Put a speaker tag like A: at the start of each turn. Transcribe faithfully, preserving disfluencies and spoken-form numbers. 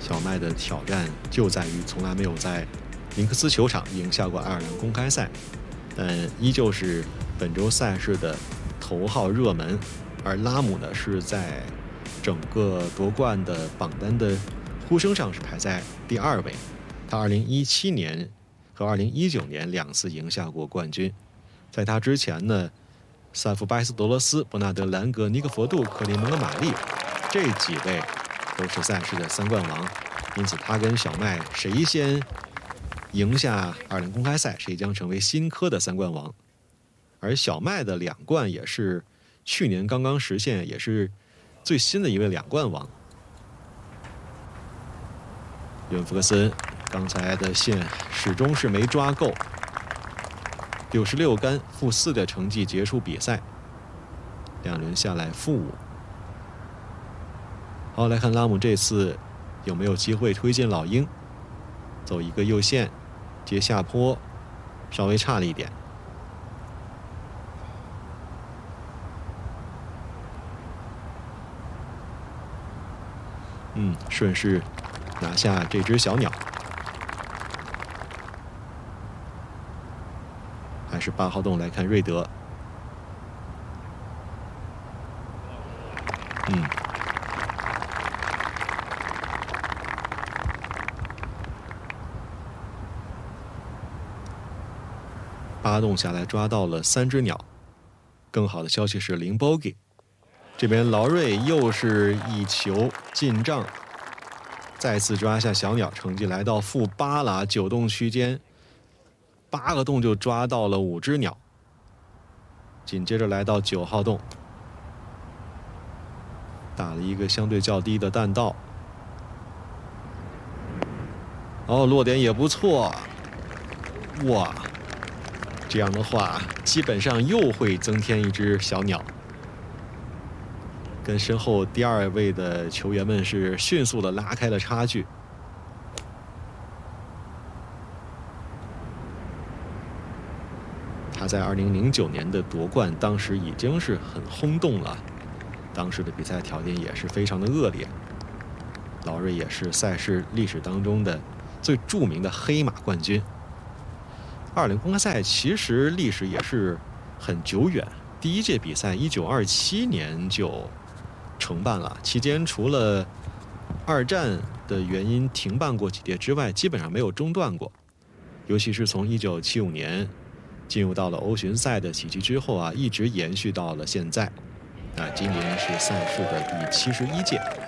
A: 小麦的挑战就在于从来没有在林克斯球场赢下过爱尔兰公开赛，但依旧是本周赛事的头号热门。而拉姆呢，是在整个夺冠的榜单的呼声上是排在第二位。他二零一七年和二零一九年两次赢下过冠军，在他之前呢，塞夫·巴斯德罗斯、伯纳德·兰格、尼克·佛杜、克林·蒙哥马利这几位都是赛事的三冠王，因此他跟小麦谁先赢下爱尔兰公开赛，谁将成为新科的三冠王。而小麦的两冠也是去年刚刚实现，也是最新的一位两冠王。约翰·福克森刚才的线始终是没抓够，六十六杆负四的成绩结束比赛，两轮下来负五。好，来看拉姆这次有没有机会推进老鹰，走一个右线接下坡，稍微差了一点。嗯，顺势拿下这只小鸟。还是八号洞来看瑞德。嗯。八洞下来抓到了三只鸟。更好的消息是零 bogey。这边劳瑞又是一球进账，再次抓下小鸟，成绩来到负八了，九洞区间，八个洞就抓到了五只鸟。紧接着来到九号洞，打了一个相对较低的弹道，哦，落点也不错，哇，这样的话基本上又会增添一只小鸟。跟身后第二位的球员们是迅速的拉开了差距。他在二零零九年的夺冠，当时已经是很轰动了，当时的比赛条件也是非常的恶劣。劳瑞也是赛事历史当中的最著名的黑马冠军。爱尔兰公开赛其实历史也是很久远，第一届比赛一九二七年就承办了，期间除了二战的原因停办过几届之外，基本上没有中断过。尤其是从一九七五年进入到了欧巡赛的体系之后啊，一直延续到了现在。啊，今年是赛事的第七十一届。